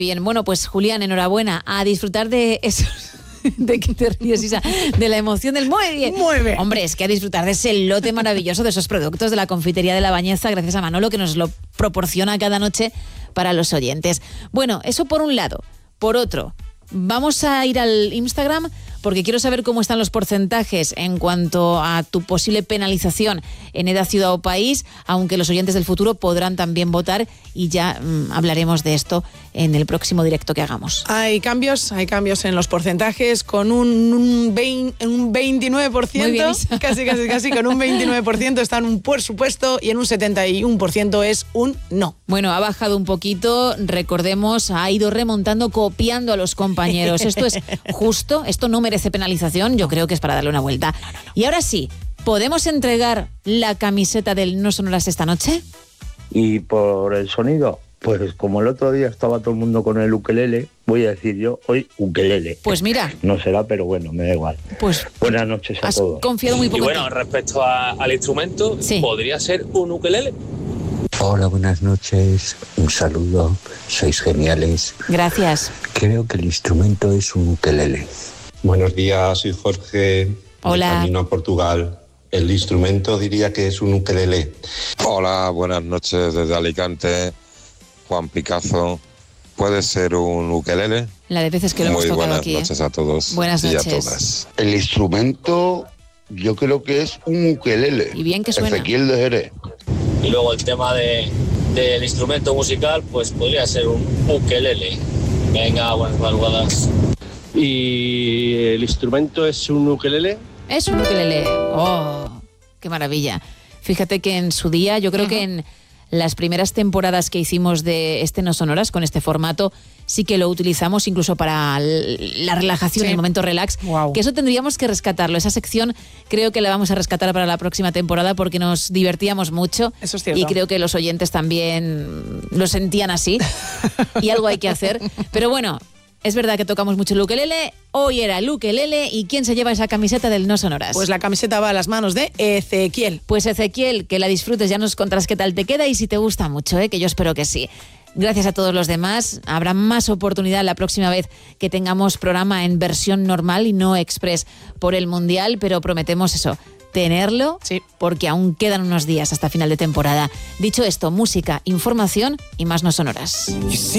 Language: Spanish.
Bien, bueno, pues Julián, enhorabuena, a disfrutar de esos... ¿De qué te ríes, Isa? De la emoción del muy bien. Muy bien. Hombre, es que a disfrutar de ese lote maravilloso de esos productos de la confitería de La Bañeza, gracias a Manolo, que nos lo proporciona cada noche para los oyentes. Bueno, eso por un lado. Por otro, vamos a ir al Instagram porque quiero saber cómo están los porcentajes en cuanto a tu posible penalización en edad, ciudad o país, aunque los oyentes del futuro podrán también votar y ya hablaremos de esto en el próximo directo que hagamos. Hay cambios en los porcentajes con un 29%, Muy bien, Isa. casi con un 29% está en un por supuesto y en un 71% es un no. Bueno, ha bajado un poquito, recordemos, ha ido remontando, copiando a los compañeros. ¿Esto es justo? ¿Esto no merece penalización? Yo creo que es para darle una vuelta. No. Y ahora sí, ¿podemos entregar la camiseta del No Sonoras esta noche? Y por el sonido, pues como el otro día estaba todo el mundo con el ukelele, voy a decir yo hoy ukelele. Pues mira. No será, pero bueno, me da igual. Pues buenas noches a todos. Has confiado muy poco. Y bueno, respecto al instrumento, sí. ¿Podría ser un ukelele? Hola, buenas noches. Un saludo. Sois geniales. Gracias. Creo que el instrumento es un ukelele. Buenos días, soy Jorge. Hola. De camino a Portugal. El instrumento diría que es un ukelele. Hola, buenas noches desde Alicante. Juan Picazo. ¿Puede ser un ukelele? La de veces que lo hemos tocado aquí. Muy buenas noches a todos. Buenas noches. Y a todas. El instrumento yo creo que es un ukelele. Y bien que suena. Ezequiel de Jerez. Y luego el tema del instrumento musical, pues podría ser un ukelele. Venga, buenas madrugadas. ¿Y el instrumento es un ukelele? Es un ukelele. ¡Oh, qué maravilla! Fíjate que en su día, yo creo que en las primeras temporadas que hicimos de este No Sonoras, con este formato, sí que lo utilizamos incluso para la relajación, el momento relax, que eso tendríamos que rescatarlo. Esa sección creo que la vamos a rescatar para la próxima temporada porque nos divertíamos mucho. Eso es cierto. Y creo que los oyentes también lo sentían así y algo hay que hacer. Pero bueno, es verdad que tocamos mucho el ukelele. Hoy era el ukelele. ¿Y quién se lleva esa camiseta del No Sonoras? Pues la camiseta va a las manos de Ezequiel. Pues Ezequiel, que la disfrutes, ya nos contarás qué tal te queda y si te gusta mucho, que yo espero que sí. Gracias a todos los demás. Habrá más oportunidad la próxima vez que tengamos programa en versión normal y no express por el Mundial, pero prometemos eso, tenerlo, porque aún quedan unos días hasta final de temporada. Dicho esto, música, información y más No Sonoras.